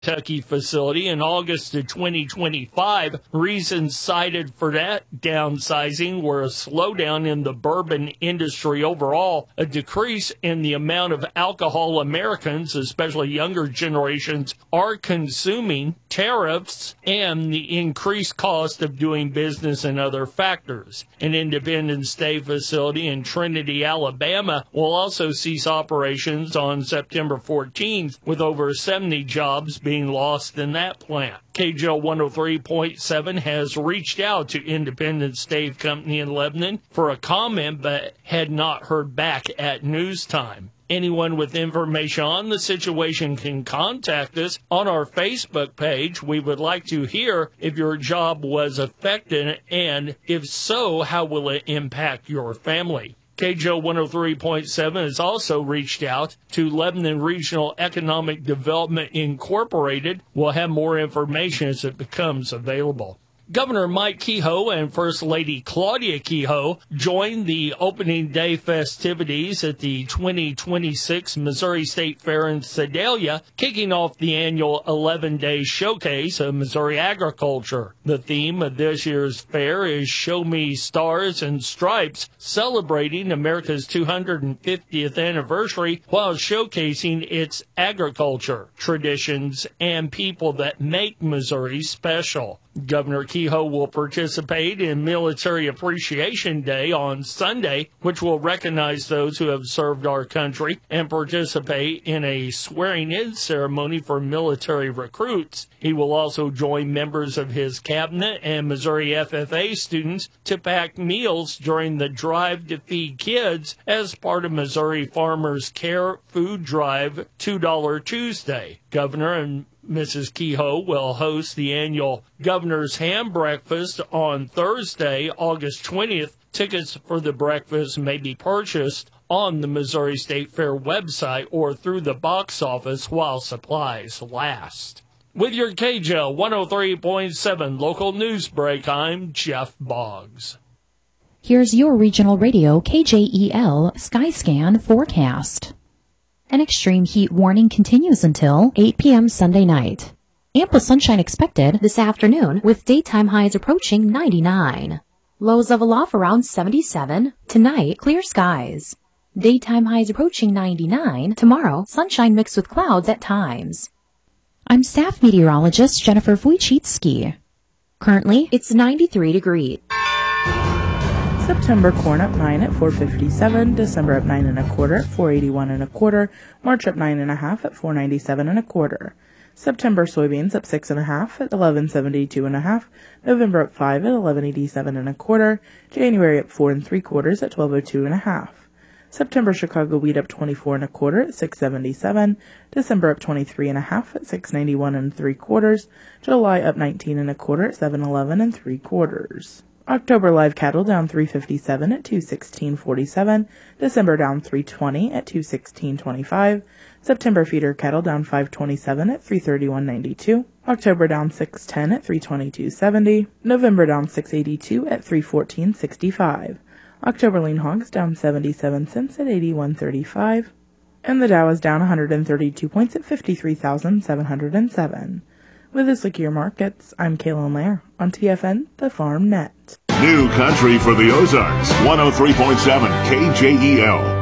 Kentucky facility in August of 2025. Reasons cited for that downsizing were a slowdown in the bourbon industry overall, a decrease in the amount of alcohol Americans, especially younger generations, are consuming, tariffs, and the increased cost of doing business and other factors. An Independence Day facility in Trinity, Alabama will also cease operations on September 14th, with over 70 jobs being lost in that plant. KJL 103.7 has reached out to Independence Stave Company in Lebanon for a comment, but had not heard back at news time. Anyone with information on the situation can contact us on our Facebook page. We would like to hear if your job was affected, and if so, how will it impact your family. KJO 103.7 has also reached out to Lebanon Regional Economic Development Incorporated. We'll have more information as it becomes available. Governor Mike Kehoe and First Lady Claudia Kehoe joined the opening day festivities at the 2026 Missouri State Fair in Sedalia, kicking off the annual 11-day showcase of Missouri agriculture. The theme of this year's fair is Show Me Stars and Stripes, celebrating America's 250th anniversary while showcasing its agriculture, traditions, and people that make Missouri special. Governor Kehoe will participate in Military Appreciation Day on Sunday, which will recognize those who have served our country, and participate in a swearing-in ceremony for military recruits. He will also join members of his cabinet and Missouri FFA students to pack meals during the Drive to Feed Kids as part of Missouri Farmers Care Food Drive $2 Tuesday. Governor and Mrs. Kehoe will host the annual Governor's Ham Breakfast on Thursday, August 20th. Tickets for the breakfast may be purchased on the Missouri State Fair website or through the box office while supplies last. With your KJL 103.7 local news break, I'm Jeff Boggs. Here's your regional radio KJEL Skyscan forecast. An extreme heat warning continues until 8 p.m. Sunday night. Ample sunshine expected this afternoon with daytime highs approaching 99. Lows level off around 77. Tonight, clear skies. Daytime highs approaching 99. Tomorrow, sunshine mixed with clouds at times. I'm staff meteorologist Jennifer Wojcicki. Currently, it's 93 degrees. September corn up 9 at 457, December up 9 1/4 at 481 1/4, March up 9 1/2 at 497 1/4. September soybeans up 6 1/2 at 1172 1/2, November up 5 at 1187 1/4, January up 4 3/4 at 1202 1/2. September Chicago wheat up 24 1/4 at 677, December up 23 1/2 at 691 3/4, July up 19 1/4 at 711 3/4. October live cattle down 357 at 216.47, December down 320 at 216.25, September feeder cattle down 527 at 331.92, October down 610 at 322.70, November down 682 at 314.65, October lean hogs down 77 cents at 81.35, and the Dow is down 132 points at 53,707. With this look at your markets, I'm Kaylin Lair on TFN, the Farm Net. New country for the Ozarks, 103.7 KJEL.